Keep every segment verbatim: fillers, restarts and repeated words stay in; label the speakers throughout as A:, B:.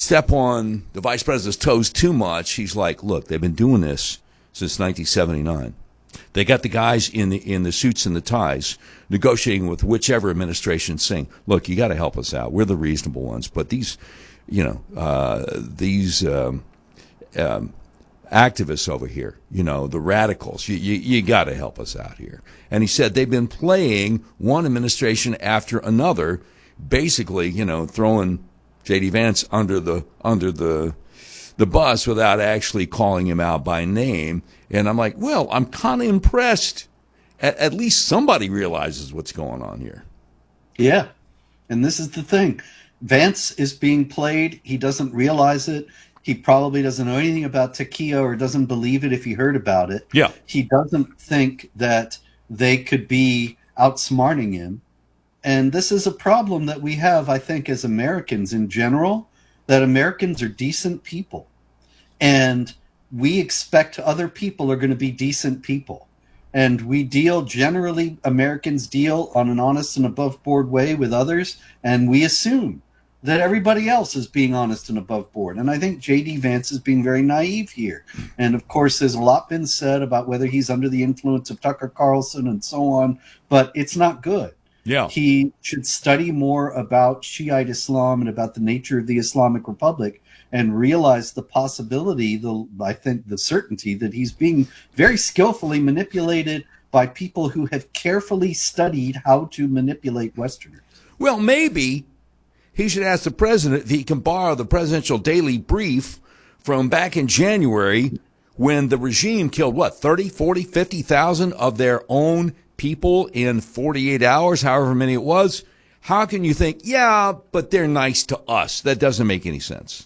A: step on the vice president's toes too much, he's like, look, they've been doing this since nineteen seventy-nine. They got the guys in the in the suits and the ties negotiating with whichever administration, saying, look, you got to help us out. We're the reasonable ones. But these, you know, uh, these um, um, activists over here, you know, the radicals, you, you, you got to help us out here. And he said they've been playing one administration after another, basically, you know, throwing J D. Vance under the under the the bus without actually calling him out by name. And I'm like, well, I'm kind of impressed. At, at least somebody realizes what's going on here.
B: Yeah. And this is the thing. Vance is being played. He doesn't realize it. He probably doesn't know anything about Takia or doesn't believe it if he heard about it.
A: Yeah.
B: He doesn't think that they could be outsmarting him. And this is a problem that we have, I think, as Americans in general, that Americans are decent people. And we expect other people are going to be decent people. And we deal, generally, Americans deal on an honest and above board way with others. And we assume that everybody else is being honest and above board. And I think J D. Vance is being very naive here. And, of course, there's a lot been said about whether he's under the influence of Tucker Carlson and so on. But it's not good.
A: Yeah.
B: He should study more about Shiite Islam and about the nature of the Islamic Republic and realize the possibility, the I think the certainty that he's being very skillfully manipulated by people who have carefully studied how to manipulate Westerners.
A: Well, maybe he should ask the president if he can borrow the presidential daily brief from back in January when the regime killed, what, thirty, forty, fifty thousand of their own people in forty-eight hours, however many it was. How can you think, yeah, but they're nice to us? That doesn't make any sense.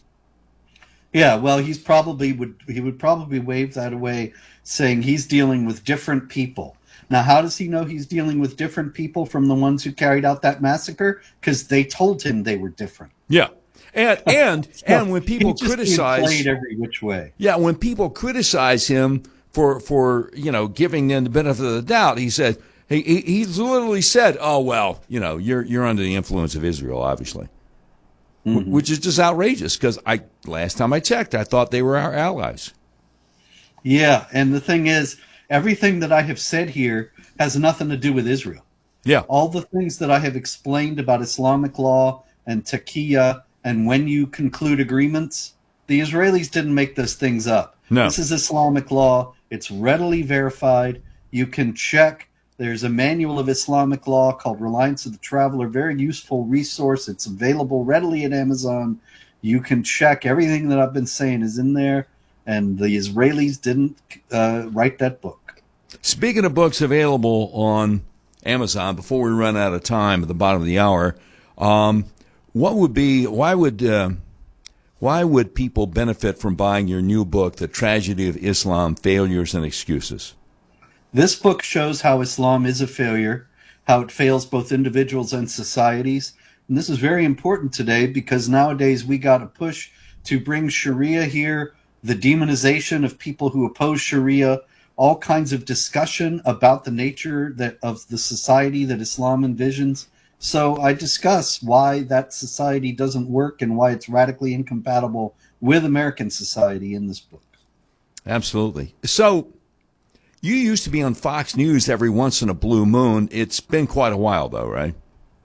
B: Yeah, well, he's probably would he would probably wave that away, saying he's dealing with different people. Now, how does he know he's dealing with different people from the ones who carried out that massacre? Because they told him they were different.
A: Yeah, and and
B: so
A: and when people
B: he's just
A: criticize,
B: being played every which way.
A: Yeah, when people criticize him for for you know giving them the benefit of the doubt, he said he he he's literally said, "Oh well, you know, you're you're under the influence of Israel, obviously." Mm-hmm. Which is just outrageous because I last time I checked, I thought they were our allies.
B: Yeah, and the thing is, everything that I have said here has nothing to do with Israel.
A: Yeah.
B: All the things that I have explained about Islamic law and taqiyya and when you conclude agreements, the Israelis didn't make those things up.
A: No.
B: This is Islamic law. It's readily verified. You can check. There's a manual of Islamic law called Reliance of the Traveler, very useful resource. It's available readily at Amazon. You can check. Everything that I've been saying is in there, and the Israelis didn't uh, write that book.
A: Speaking of books available on Amazon, before we run out of time at the bottom of the hour, um, what would be, why would, uh, why would people benefit from buying your new book, The Tragedy of Islam, Failures and Excuses?
B: This book shows how Islam is a failure, how it fails both individuals and societies. And this is very important today because nowadays we got to push to bring Sharia here, the demonization of people who oppose Sharia, all kinds of discussion about the nature that of the society that Islam envisions. So I discuss why that society doesn't work and why it's radically incompatible with American society in this book.
A: Absolutely. So you used to be on Fox News every once in a blue moon. It's been quite a while, though, right?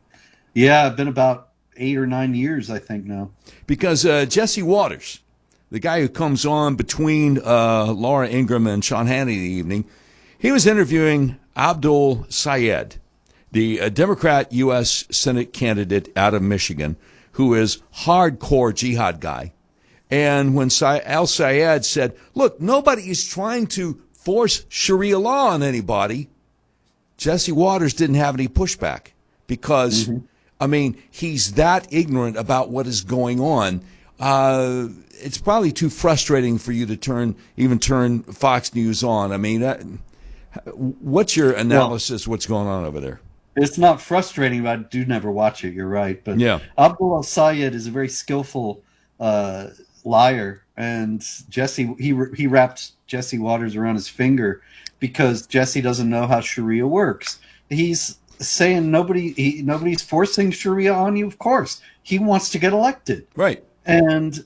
B: Yeah, I've been about eight or nine years, I think, now.
A: Because uh, Jesse Waters, the guy who comes on between uh, Laura Ingraham and Sean Hannity in the evening, he was interviewing Abdul Sayed, the uh, Democrat U S Senate candidate out of Michigan, who is hardcore jihad guy. And when Sy- Al Sayed said, look, nobody is trying to force Sharia law on anybody, Jesse Waters didn't have any pushback because, mm-hmm. I mean, he's that ignorant about what is going on. Uh, it's probably too frustrating for you to turn, even turn Fox News on. I mean, uh, what's your analysis? Well, what's going on over there?
B: It's not frustrating, but I do never watch it. You're right. But
A: yeah.
B: Abdul Sayed is a very skillful uh, liar, and Jesse he he wrapped Jesse Waters around his finger because Jesse doesn't know how Sharia works. He's saying nobody he, nobody's forcing Sharia on you. Of course, he wants to get elected,
A: right?
B: And